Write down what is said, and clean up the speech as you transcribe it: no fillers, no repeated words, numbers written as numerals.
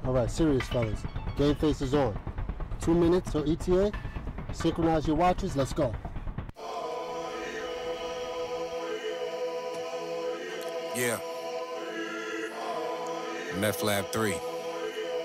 All right, serious fellas. Game face is on. 2 minutes till ETA. Synchronize your watches. Let's go. Yeah. Meth Lab 3.